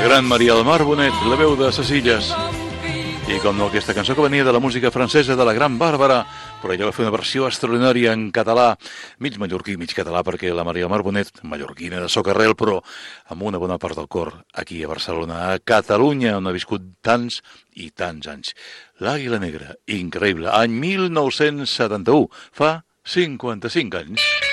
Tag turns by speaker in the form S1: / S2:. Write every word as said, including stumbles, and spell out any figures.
S1: gran Maria del Mar Bonet, la veu de ses Illes. I com no, aquesta cançó que venia de la música francesa de la gran Bàrbara, però ella va fer una versió extraordinària en català, mig mallorquí, mig català, perquè la Maria del Mar Bonet, mallorquina de socarrel, però amb una bona part del cor, aquí a Barcelona, a Catalunya, on ha viscut tants i tants anys. L'Àguila Negra, increïble, any mil nou-cents setanta-u, fa cinquanta-cinc anys.